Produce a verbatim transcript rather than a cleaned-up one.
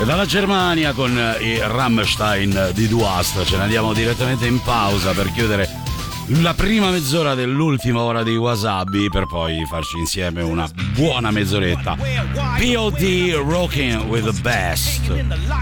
E dalla Germania con i Rammstein di Duast ce ne andiamo direttamente in pausa per chiudere la prima mezz'ora dell'ultima ora di Wasabi, per poi farci insieme una buona mezz'oretta. P O D Rocking with the Best.